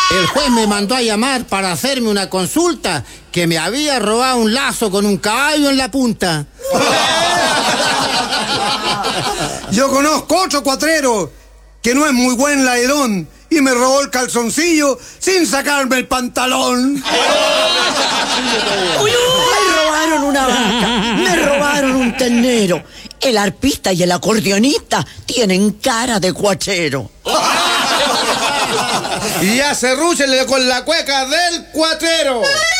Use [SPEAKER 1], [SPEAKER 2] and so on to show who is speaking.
[SPEAKER 1] El juez me mandó a llamar para hacerme una consulta que me había robado un lazo con un caballo en la punta.
[SPEAKER 2] Yo conozco otro cuatrero que no es muy buen ladrón y me robó el calzoncillo sin sacarme el pantalón.
[SPEAKER 3] Me robaron una vaca, me robaron un ternero. El arpista y el acordeonista tienen cara de cuachero.
[SPEAKER 4] Y a serrúchenle con la cueca del cuatrero.